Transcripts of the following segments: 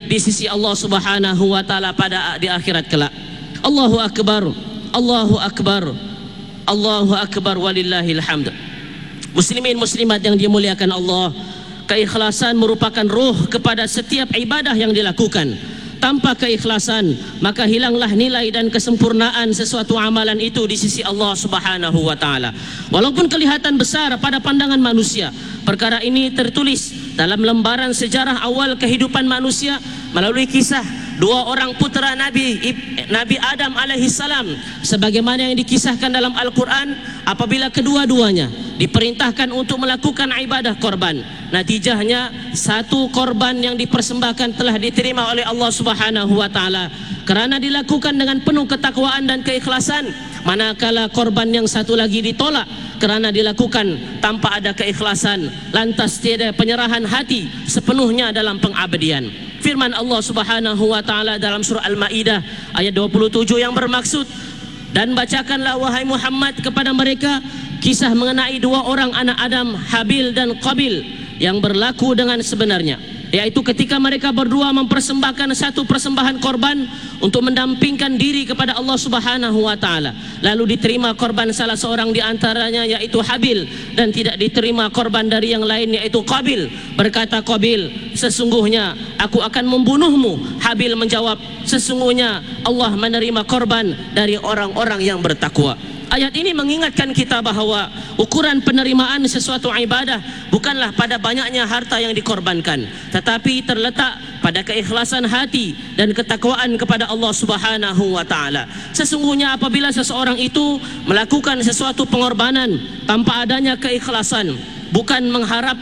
di sisi Allah Subhanahu wa taala pada di akhirat kelak. Allahu akbar, Allahu akbar, Allahu akbar walillahil hamd. Muslimin muslimat yang dimuliakan Allah, keikhlasan merupakan ruh kepada setiap ibadah yang dilakukan. Tanpa keikhlasan, maka hilanglah nilai dan kesempurnaan sesuatu amalan itu di sisi Allah Subhanahu wa taala. Walaupun kelihatan besar pada pandangan manusia, perkara ini tertulis dalam lembaran sejarah awal kehidupan manusia melalui kisah dua orang putera Nabi Adam alaihissalam, sebagaimana yang dikisahkan dalam Al-Quran. Apabila kedua-duanya diperintahkan untuk melakukan ibadah korban, natijahnya satu korban yang dipersembahkan telah diterima oleh Allah Subhanahu wa taala kerana dilakukan dengan penuh ketakwaan dan keikhlasan, manakala korban yang satu lagi ditolak kerana dilakukan tanpa ada keikhlasan, lantas tiada penyerahan hati sepenuhnya dalam pengabdian. Firman Allah Subhanahu wa taala dalam surah Al-Maidah ayat 27 yang bermaksud, dan bacakanlah wahai Muhammad kepada mereka kisah mengenai dua orang anak Adam, Habil dan Qabil, yang berlaku dengan sebenarnya, yaitu ketika mereka berdua mempersembahkan satu persembahan korban untuk mendampingkan diri kepada Allah Subhanahu wa taala. Lalu diterima korban salah seorang di antaranya, yaitu Habil, dan tidak diterima korban dari yang lain, yaitu Qabil. Berkata Qabil, sesungguhnya aku akan membunuhmu. Habil menjawab, sesungguhnya Allah menerima korban dari orang-orang yang bertakwa. Ayat ini mengingatkan kita bahawa ukuran penerimaan sesuatu ibadah bukanlah pada banyaknya harta yang dikorbankan, tetapi terletak pada keikhlasan hati dan ketakwaan kepada Allah Subhanahu wa taala. Sesungguhnya apabila seseorang itu melakukan sesuatu pengorbanan tanpa adanya keikhlasan, bukan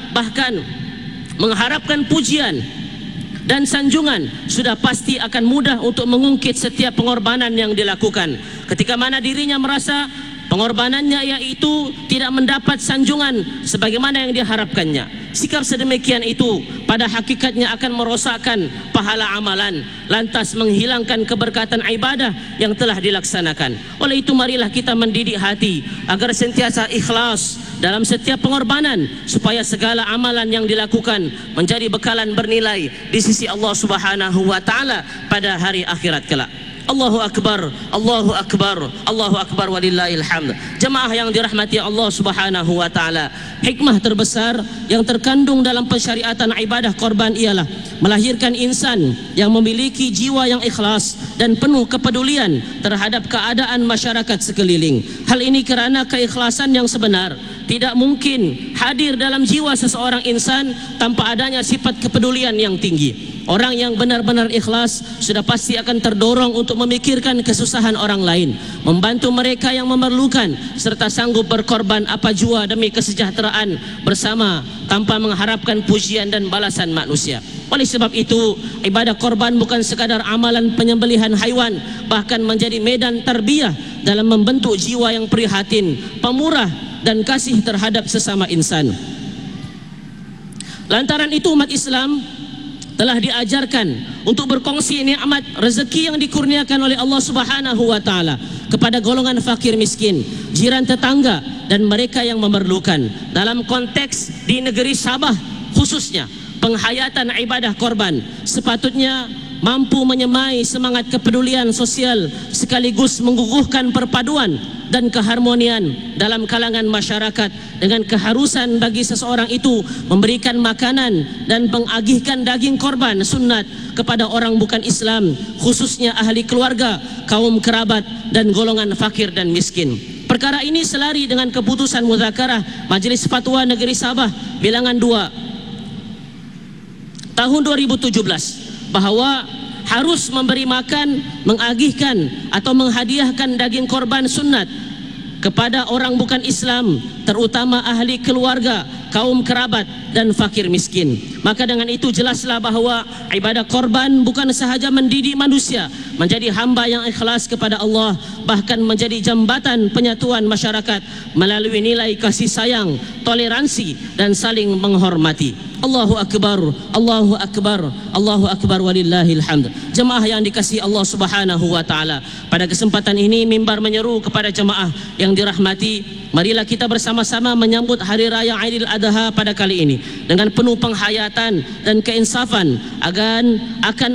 mengharapkan pujian dan sanjungan, sudah pasti akan mudah untuk mengungkit setiap pengorbanan yang dilakukan. Ketika mana dirinya merasa pengorbanannya yaitu tidak mendapat sanjungan sebagaimana yang diharapkannya, sikap sedemikian itu pada hakikatnya akan merosakkan pahala amalan, lantas menghilangkan keberkatan ibadah yang telah dilaksanakan. Oleh itu marilah kita mendidik hati agar sentiasa ikhlas dalam setiap pengorbanan, supaya segala amalan yang dilakukan menjadi bekalan bernilai di sisi Allah Subhanahu wa taala pada hari akhirat kelak. Allahu akbar, Allahu akbar, Allahu akbar walillahil hamd. Jemaah yang dirahmati Allah Subhanahu wa taala, hikmah terbesar yang terkandung dalam pensyariatan ibadah korban ialah melahirkan insan yang memiliki jiwa yang ikhlas dan penuh kepedulian terhadap keadaan masyarakat sekeliling. Hal ini kerana keikhlasan yang sebenar tidak mungkin hadir dalam jiwa seseorang insan tanpa adanya sifat kepedulian yang tinggi. Orang yang benar-benar ikhlas sudah pasti akan terdorong untuk memikirkan kesusahan orang lain, membantu mereka yang memerlukan, serta sanggup berkorban apa jua demi kesejahteraan bersama tanpa mengharapkan pujian dan balasan manusia. Oleh sebab itu, ibadah korban bukan sekadar amalan penyembelihan haiwan, bahkan menjadi medan tarbiyah dalam membentuk jiwa yang prihatin, pemurah dan kasih terhadap sesama insan. Lantaran itu umat Islam telah diajarkan untuk berkongsi nikmat rezeki yang dikurniakan oleh Allah Subhanahu wa taala kepada golongan fakir miskin, jiran tetangga dan mereka yang memerlukan. Dalam konteks di negeri Sabah khususnya, penghayatan ibadah korban sepatutnya mampu menyemai semangat kepedulian sosial sekaligus mengukuhkan perpaduan dan keharmonian dalam kalangan masyarakat, dengan keharusan bagi seseorang itu memberikan makanan dan mengagihkan daging korban sunat kepada orang bukan Islam, khususnya ahli keluarga, kaum kerabat dan golongan fakir dan miskin. Perkara ini selari dengan keputusan Muzakarah Majlis Fatwa Negeri Sabah bilangan 2 tahun 2017 bahawa harus memberi makan, mengagihkan atau menghadiahkan daging korban sunat kepada orang bukan Islam, terutama ahli keluarga, kaum kerabat dan fakir miskin. Maka dengan itu jelaslah bahawa ibadah korban bukan sahaja mendidik manusia menjadi hamba yang ikhlas kepada Allah, bahkan menjadi jambatan penyatuan masyarakat melalui nilai kasih sayang, toleransi dan saling menghormati. Allahu akbar, Allahu akbar, Allahu akbar walillahil hamd. Jemaah yang dikasihi Allah Subhanahu wa taala, pada kesempatan ini mimbar menyeru kepada jemaah yang dirahmati, marilah kita bersama-sama menyambut hari raya Aidil Adha pada kali ini dengan penuh penghayatan dan keinsafan akan